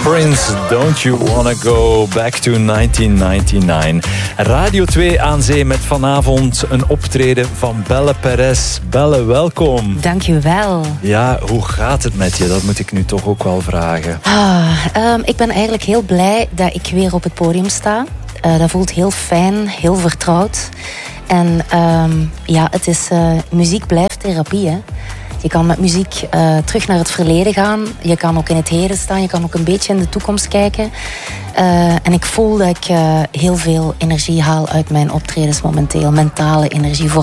Prince, Don't You Wanna Go Back to 1999. Radio 2 aan zee met vanavond een optreden van Belle Perez. Belle, welkom. Dankjewel. Ja, hoe gaat het met je? Dat moet ik nu toch ook wel vragen. Ik ben eigenlijk heel blij dat ik weer op het podium sta. Dat voelt heel fijn, heel vertrouwd. En het is, muziek blijft therapie, hè. Je kan met muziek terug naar het verleden gaan. Je kan ook in het heden staan. Je kan ook een beetje in de toekomst kijken. En ik voel dat ik heel veel energie haal uit mijn optredens momenteel. Mentale energie.